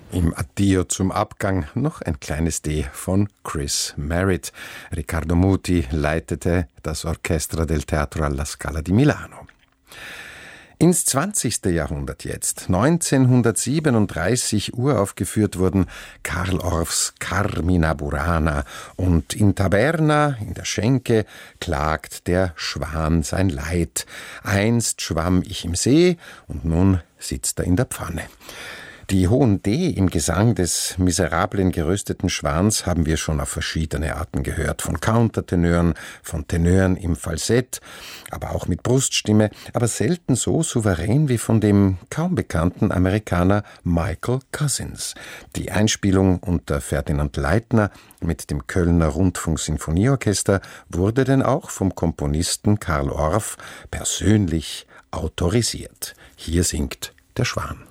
Im Addio zum Abgang noch ein kleines D von Chris Merritt. Riccardo Muti leitete das Orchestra del Teatro alla Scala di Milano. Ins 20. Jahrhundert jetzt. 1937 uraufgeführt wurden Carl Orffs Carmina Burana und in Taberna, in der Schenke, klagt der Schwan sein Leid. Einst schwamm ich im See und nun sitzt er in der Pfanne. Die hohen D im Gesang des miserablen gerösteten Schwans haben wir schon auf verschiedene Arten gehört. Von Countertenören, von Tenören im Falsett, aber auch mit Bruststimme, aber selten so souverän wie von dem kaum bekannten Amerikaner Michael Cousins. Die Einspielung unter Ferdinand Leitner mit dem Kölner Rundfunk-Sinfonieorchester wurde denn auch vom Komponisten Carl Orff persönlich autorisiert. Hier singt der Schwan.